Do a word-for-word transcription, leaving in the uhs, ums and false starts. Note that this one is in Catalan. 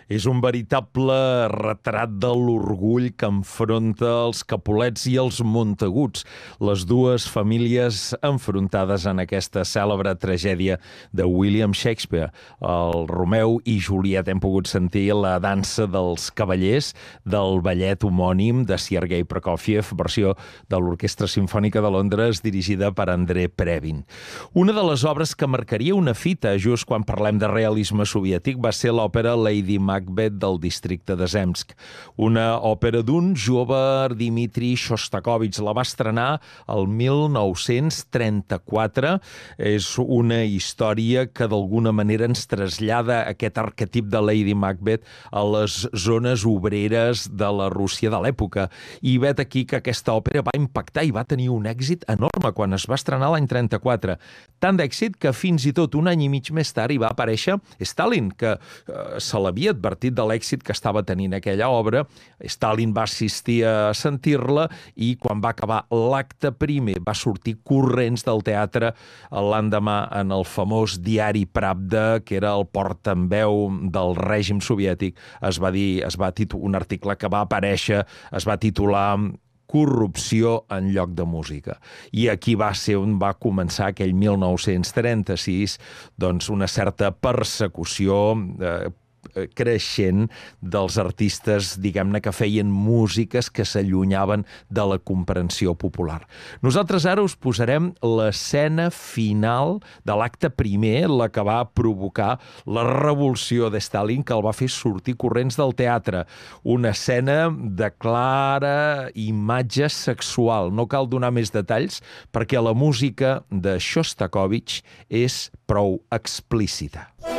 És un veritable retrat de l'orgull que enfronta els Capulets i els Montaguts, les dues famílies enfrontades en aquesta cèlebre tragèdia de William Shakespeare. El Romeu i Juliet hem pogut sentir la dansa dels cavallers del ballet homònim de Sergei Prokofiev, versió de l'Orquestra Simfònica de Londres dirigida per André Previn. Una de les obres que marcaria una fita just quan parlem de realisme soviètic va ser l'òpera Lady Macbeth del districte de Zemsk, una òpera d'un jove Dmitri Shostakovich. La va estrenar el mil nou-cents trenta-quatre. És una història que d'alguna manera ens trasllada aquest arquetip de Lady Macbeth a les zones obreres de la Rússia de l'època. I vet aquí que aquesta òpera va impactar i va tenir un èxit enorme quan es va estrenar l'any trenta-quatre. Tant d'èxit que fins i tot un any i mig més tard hi va aparèixer Stalin, que eh, se l'havia advertit de l'èxit que estava tenint aquella obra. Stalin va assistir a sentir-la i quan va acabar l'acte primer va sortir corrents del teatre l'endemà en el famós diari Pravda, que era el portaveu del règim soviètic. Es va dir, es va titular, un article que va aparèixer, es va titular Corrupció en lloc de música. I aquí va ser on va començar aquell mil nou-cents trenta-sis, doncs una certa persecució eh, creixent dels artistes, diguem-ne, que feien músiques que s'allunyaven de la comprensió popular. Nosaltres ara us posarem l'escena final de l'acte primer, la que va provocar la revolució de Stalin, que el va fer sortir corrents del teatre. Una escena de clara imatge sexual. No cal donar més detalls perquè la música de Shostakovich és prou explícita.